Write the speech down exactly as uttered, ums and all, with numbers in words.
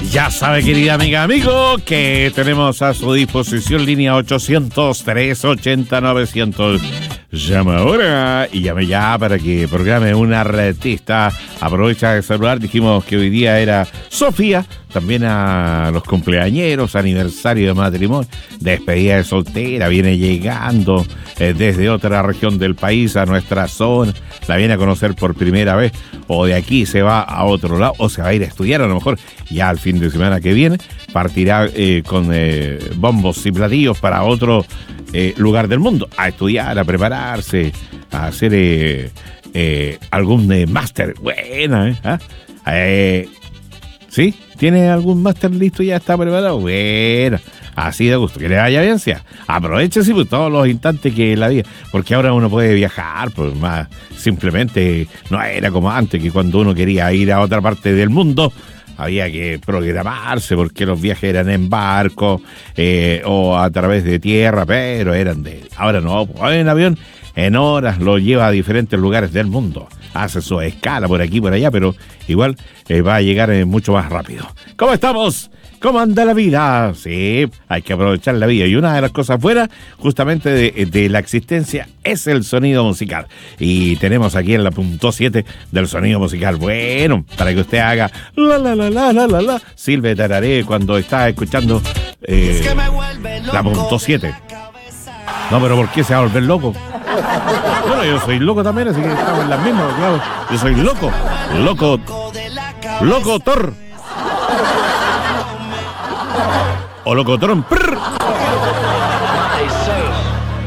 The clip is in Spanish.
Ya sabe, querida amiga, amigo, que tenemos a su disposición línea ochocientos, trescientos ochenta, novecientos. Llama ahora y llame ya para que programe un artista. Aprovecha el celular, dijimos que hoy día era Sofía. También a los cumpleañeros, aniversario de matrimonio, despedida de soltera, viene llegando eh, desde otra región del país a nuestra zona, la viene a conocer por primera vez, o de aquí se va a otro lado, o se va a ir a estudiar, a lo mejor ya al fin de semana que viene, partirá eh, con eh, bombos y platillos para otro eh, lugar del mundo, a estudiar, a prepararse, a hacer eh, eh, algún eh, máster. Buena, ¿eh? ¿Ah? eh ¿Sí? ¿Tiene algún máster listo? ¿Ya está preparado? Bueno, así de gusto. Que le vaya bien, sea. Aprovechese pues, todos los instantes que la vida. Porque ahora uno puede viajar, pues más simplemente no era como antes, que cuando uno quería ir a otra parte del mundo había que programarse porque los viajes eran en barco eh, o a través de tierra, pero eran de... Ahora no, pues, en avión en horas lo lleva a diferentes lugares del mundo. Hace su escala por aquí, por allá, pero igual eh, va a llegar eh, mucho más rápido. ¿Cómo estamos? ¿Cómo anda la vida? Sí, hay que aprovechar la vida. Y una de las cosas buenas, justamente de, de la existencia, es el sonido musical. Y tenemos aquí en la punto siete del sonido musical. Bueno, para que usted haga la la la la la la la. Silve tararé cuando está escuchando eh, la punto siete. No, pero ¿por qué se va a volver loco? Bueno, yo soy loco también, así que estamos en las mismas, claro. Yo soy loco, loco, locotor. O locotrón. Prr.